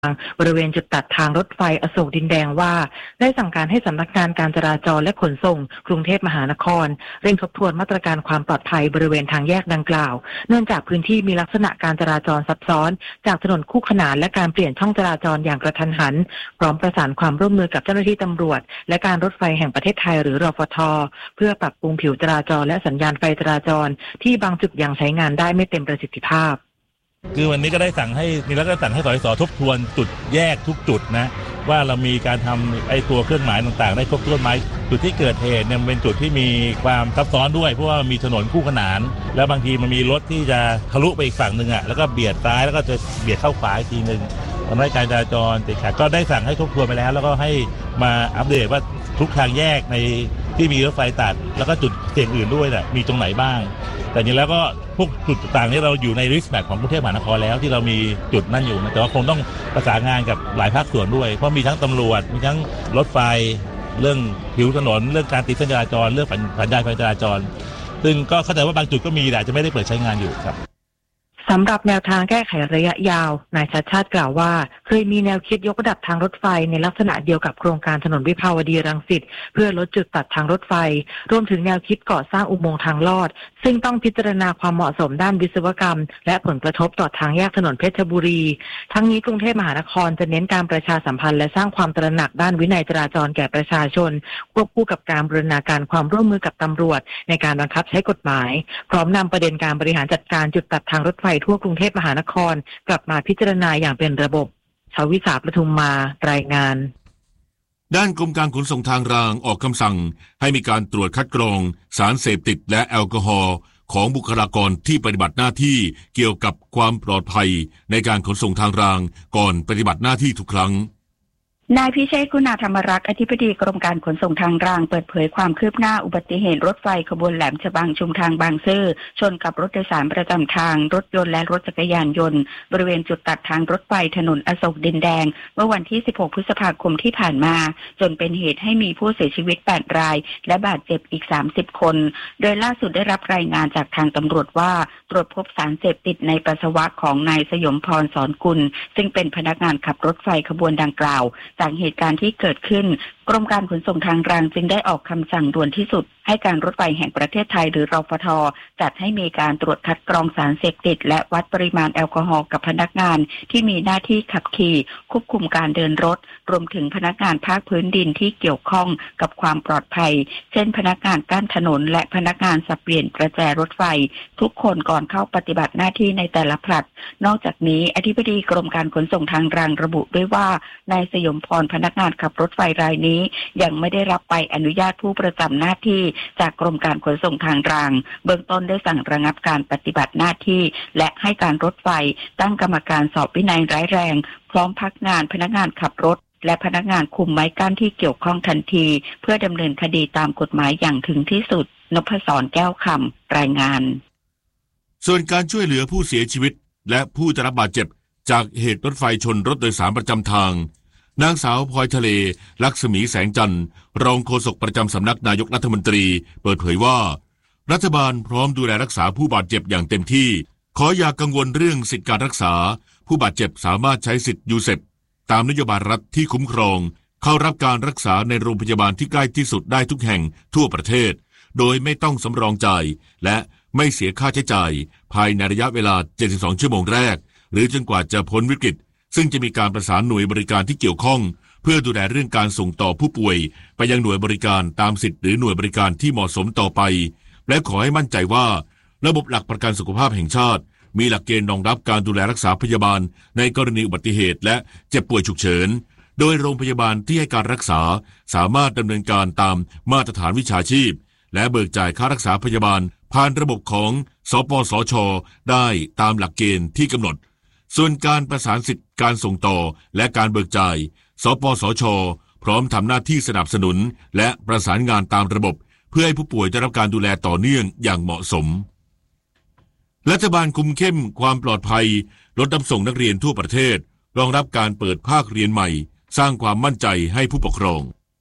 บริเวณจุดตัดทางรถไฟอโศกดินแดงว่าได้สั่งการให้สำนักงานการจราจรและขนส่งกรุงเทพมหานครเร่งทบทวนมาตรการความปลอดภัยบริเวณทางแยกดังกล่าวเนื่องจากพื้นที่มีลักษณะการจราจรซับซ้อนจากถนนคู่ขนานและการเปลี่ยนช่องจราจรอย่างกระทันหันพร้อมประสานความร่วมมือกับเจ้าหน้าที่ตำรวจและการรถไฟแห่งประเทศไทยหรือรฟท.เพื่อปรับปรุงผิวจราจรและสัญญาณไฟจราจรที่บางจุดยังใช้งานได้ไม่เต็มประสิทธิภาพคือวันนี้ก็ได้สั่งให้สสทบทวนจุดแยกทุกจุดนะว่าเรามีการทำไอ้ตัวเครื่องหมายต่างๆได้ครบถ้วนไหมจุดที่เกิดเหตุเนี่ยเป็นจุดที่มีความซับซ้อนด้วยเพราะว่ามีถนนคู่ขนานแล้วบางทีมันมีรถที่จะทะลุไปอีกฝั่งนึงแล้วก็เบียดซ้ายแล้วก็จะเบียดเข้าขวาอีกทีนึงทำให้การจราจรติดขัดก็ได้สั่งให้ทบทวนไปแล้วก็ให้มาอัปเดตว่าทุกทางแยกในที่มีรถไฟตัดแล้วก็จุดเสี่ยงอื่นด้วยมีตรงไหนบ้างแต่จริงแล้วก็พวกจุดต่างๆนี้เราอยู่ในริสต์แมปของกรุงเทพมหานครแล้วที่เรามีจุดนั่นอยู่นะแต่ว่าคงต้องประสานงานกับหลายภาคส่วนด้วยเพราะมีทั้งตำรวจมีทั้งรถไฟเรื่องผิวถนนเรื่องการติดเส้นจราจรเรื่องสัญญาณไฟจราจรซึ่งก็เข้าใจว่าบางจุดก็มีแต่จะไม่ได้เปิดใช้งานอยู่ครับสำหรับแนวทางแก้ไขระยะยาวนายชัชชาติกล่าวว่าเคยมีแนวคิดยกระดับทางรถไฟในลักษณะเดียวกับโครงการถนนวิภาวดีรังสิตเพื่อลดจุดตัดทางรถไฟรวมถึงแนวคิดก่อสร้างอุโมงค์ทางลอดซึ่งต้องพิจารณาความเหมาะสมด้านวิศวกรรมและผลกระทบต่อทางแยกถนนเพชรบุรีทั้งนี้กรุงเทพมหานครจะเน้นการประชาสัมพันธ์และสร้างความตระหนักด้านวินัยจราจรแก่ประชาชนควบคู่กับการบูรณาการความร่วมมือกับตำรวจในการบังคับใช้กฎหมายพร้อมนำประเด็นการบริหารจัดการจุดตัดทางรถไฟทั่วกรุงเทพมหานครกลับมาพิจารณาอย่างเป็นระบบชวิสาปทุมมารายงานด้านกรมการขนส่งทางรางออกคำสั่งให้มีการตรวจคัดกรองสารเสพติดและแอลกอฮอล์ของบุคลากรที่ปฏิบัติหน้าที่เกี่ยวกับความปลอดภัยในการขนส่งทางรางก่อนปฏิบัติหน้าที่ทุกครั้งนายพิเชษฐ์คุณาธรรมรักษ์อธิบดีกรมการขนส่งทางรางเปิดเผยความคืบหน้าอุบัติเหตุรถไฟขบวนแหลมฉบังชุมทางบางซื่อชนกับรถโดยสารประจำทางรถยนต์และรถจักรยานยนต์บริเวณจุดตัดทางรถไฟถนนอโศกดินแดงเมื่อวันที่16พฤษภาคมที่ผ่านมาจนเป็นเหตุให้มีผู้เสียชีวิต8รายและบาดเจ็บอีก30คนโดยล่าสุดได้รับรายงานจากทางตำรวจว่าตรวจพบสารเสพติดในปัสสาวะของนายสยมพรสอนกุลซึ่งเป็นพนักงานขับรถไฟขบวนดังกล่าวจากเหตุการณ์ที่เกิดขึ้นกรมการขนส่งทางรางจึงได้ออกคำสั่งด่วนที่สุดให้การรถไฟแห่งประเทศไทยหรือรฟท.จัดให้มีการตรวจคัดกรองสารเสพติดและวัดปริมาณแอลกอฮอล์กับพนักงานที่มีหน้าที่ขับขี่ควบคุมการเดินรถรวมถึงพนักงานภาคพื้นดินที่เกี่ยวข้องกับความปลอดภัยเช่นพนักงานกั้นถนนและพนักงานสับเปลี่ยนประแจรถไฟทุกคนก่อนเข้าปฏิบัติหน้าที่ในแต่ละผลัดนอกจากนี้อธิบดีกรมการขนส่งทางรางระบุด้วยว่านายสยมพรพนักงานขับรถไฟรายนี้ยังไม่ได้รับใบอนุญาตผู้ประจำหน้าที่จากกรมการขนส่งทางรางเบื้องต้นได้สั่งระงับการปฏิบัติหน้าที่และให้การรถไฟตั้งกรรมการสอบวินัยร้ายแรงพร้อมพักงานพนักงานขับรถและพนักงานคุมไม้กั้นที่เกี่ยวข้องทันทีเพื่อดำเนินคดีตามกฎหมายอย่างถึงที่สุดนพศรแก้วคำรายงานส่วนการช่วยเหลือผู้เสียชีวิตและผู้ได้รับบาดเจ็บจากเหตุรถไฟชนรถโดยสารประจำทางนางสาวพลอยทะเลลักษมีแสงจันทร์รองโฆษกประจำสำนักนายกรัฐมนตรีเปิดเผยว่ารัฐบาลพร้อมดูแลรักษาผู้บาดเจ็บอย่างเต็มที่ขออย่ากังวลเรื่องสิทธิการรักษาผู้บาดเจ็บสามารถใช้สิทธิ์ยูเซปตามนโยบายรัฐที่คุ้มครองเข้ารับการรักษาในโรงพยาบาลที่ใกล้ที่สุดได้ทุกแห่งทั่วประเทศโดยไม่ต้องสำรองจ่ายและไม่เสียค่าใช้จ่ายภายในระยะเวลา72ชั่วโมงแรกหรือจนกว่าจะพ้นวิกฤตซึ่งจะมีการประสานหน่วยบริการที่เกี่ยวข้องเพื่อดูแลเรื่องการส่งต่อผู้ป่วยไปยังหน่วยบริการตามสิทธิ์หรือหน่วยบริการที่เหมาะสมต่อไปและขอให้มั่นใจว่าระบบหลักประกันสุขภาพแห่งชาติมีหลักเกณฑ์รองรับการดูแลรักษาพยาบาลในกรณีอุบัติเหตุและเจ็บป่วยฉุกเฉินโดยโรงพยาบาลที่ให้การรักษาสามารถดำเนินการตามมาตรฐานวิชาชีพและเบิกจ่ายค่ารักษาพยาบาลผ่านระบบของสปสช.ได้ตามหลักเกณฑ์ที่กำหนดส่วนการประสานสิทธิการส่งต่อและการเบิกจ่ายสปสช.พร้อมทำหน้าที่สนับสนุนและประสานงานตามระบบเพื่อให้ผู้ป่วยได้รับการดูแลต่อเนื่องอย่างเหมาะสมรัฐบาลคุมเข้มความปลอดภัยรถรับส่งนักเรียนทั่วประเทศรองรับการเปิดภาคเรียนใหม่สร้างความมั่นใจให้ผู้ปกครอง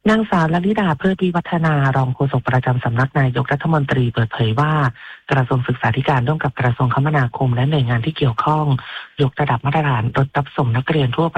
นางสาวลลิดาเพื่อพิวัฒนารองโฆษกประจำสำนักนายกรัฐมนตรีเปิดเผยว่ากระทรวงศึกษาธิการร่วมกับกระทรวงคมนาคมและหน่วยงานที่เกี่ยวข้องยกระดับมาตรฐานรถรับส่งนักเรียนทั่ว